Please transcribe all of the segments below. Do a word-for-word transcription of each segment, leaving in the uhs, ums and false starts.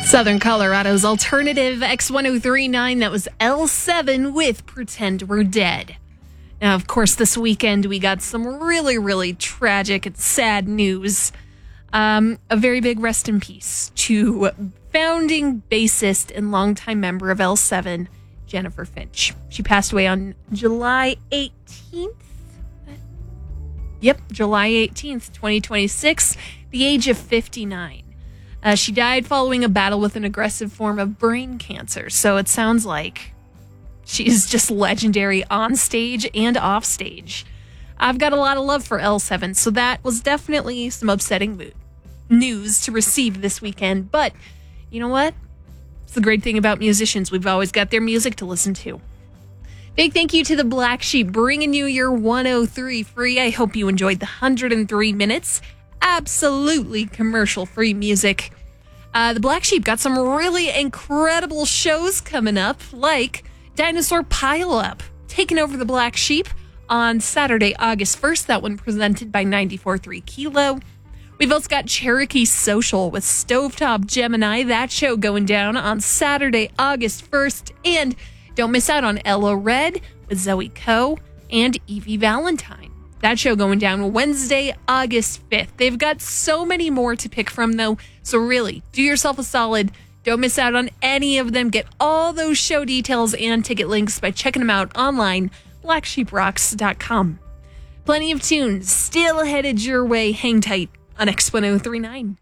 Southern Colorado's alternative X ten thirty-nine, that was L seven with Pretend We're Dead. Now, of course, this weekend we got some really, really tragic and sad news. Um, a very big rest in peace to founding bassist and longtime member of L seven, Jennifer Finch. She passed away on July eighteenth. Yep, July eighteenth, twenty twenty-six, the age of fifty-nine. Uh, she died following a battle with an aggressive form of brain cancer. So it sounds like she's just legendary on stage and off stage. I've got a lot of love for L seven, so that was definitely some upsetting mood. news to receive this weekend. But you know what? It's the great thing about musicians. We've always got their music to listen to. Big thank you to the Black Sheep, bringing you your one oh three free. I hope you enjoyed the one hundred three minutes. Absolutely commercial-free music. Uh, the Black Sheep got some really incredible shows coming up, like Dinosaur Pile-Up, taking over the Black Sheep on Saturday, August first. That one presented by ninety-four point three Kilo. We've also got Cherokee Social with Stovetop Gemini. That show going down on Saturday, August first. And don't miss out on Ella Red with Zoe Coe and Evie Valentine. That show going down Wednesday, August fifth. They've got so many more to pick from, though. So really, do yourself a solid. Don't miss out on any of them. Get all those show details and ticket links by checking them out online, black sheep rocks dot com. Plenty of tunes still headed your way. Hang tight on X ten thirty-nine.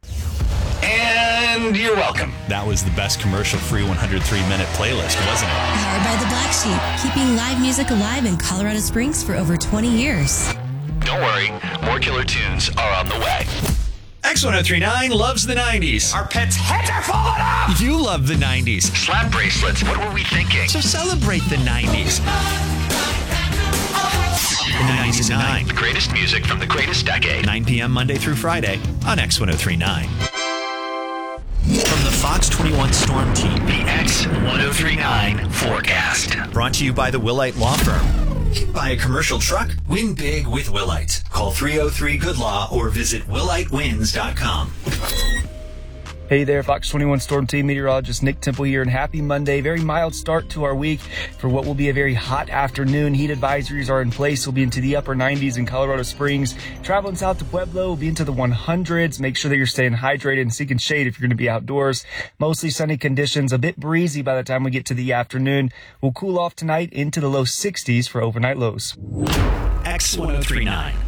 And you're welcome. That was the best commercial-free one hundred three minute playlist, wasn't it? Powered by the Black Sheep, keeping live music alive in Colorado Springs for over twenty years. Don't worry, more killer tunes are on the way. X ten thirty-nine loves the nineties. Our pets' heads are falling off! You love the nineties. Slap bracelets, what were we thinking? So celebrate the nineties. In the ninety-nine. The greatest music from the greatest decade. nine p.m. Monday through Friday on X ten thirty-nine. From the Fox twenty-one Storm Team, The X ten thirty-nine Forecast. Brought to you by the Willite Law Firm. Buy a commercial truck? Win big with Willite. Call three oh three good law or visit willite wins dot com. Hey there, Fox twenty-one Storm Team meteorologist Nick Temple here, and happy Monday. Very mild start to our week for what will be a very hot afternoon. Heat advisories are in place. We'll be into the upper nineties in Colorado Springs. Traveling south to Pueblo will be into the hundreds. Make sure that you're staying hydrated and seeking shade if you're going to be outdoors. Mostly sunny conditions, a bit breezy by the time we get to the afternoon. We'll cool off tonight into the low sixties for overnight lows. X ten thirty-nine.